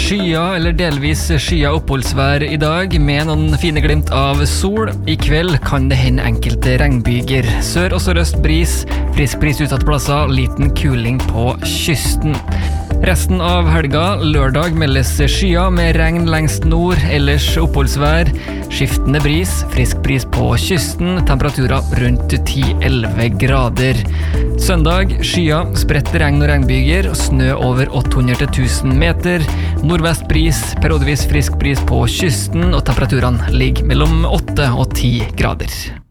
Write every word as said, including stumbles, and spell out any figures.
skya eller delvis skya oppholdsvær I dag, med noen fine glimt av sol. I kveld kan det hende enkelte regnbyger. Sør- og sørøst bris, frisk bris utsatte plasser, liten kuling på kysten. Resten av helga, lørdag meldes skya med regn lengst nord, ellers oppholdsvær, skiftende bris, frisk bris på kysten, temperaturer rundt ti til elleve grader. Søndag, skya, spredt regn og regnbyger, snø over åtte hundre til tusen meter, nordvest bris, periodevis frisk bris på kysten, og temperaturene ligger mellom åtte og ti grader.